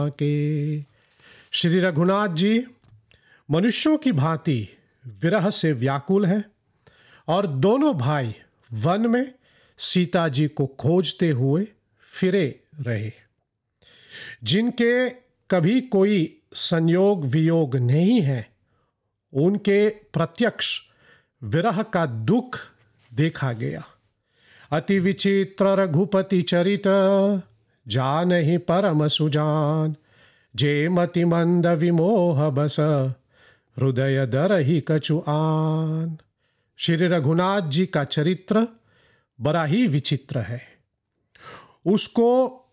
के। श्री रघुनाथ जी मनुष्यों की भांति विरह से व्याकुल हैं और दोनों भाई वन में सीता जी को खोजते हुए फिरे रहे। जिनके कभी कोई संयोग वियोग नहीं है, उनके प्रत्यक्ष विरह का दुख देखा गया। अति विचित्र रघुपति चरित, जानहि परम सुजान। जे मति मंद विमोह बस, हृदय दरहि कछु आन। श्री रघुनाथ जी का चरित्र बड़ा ही विचित्र है। उसको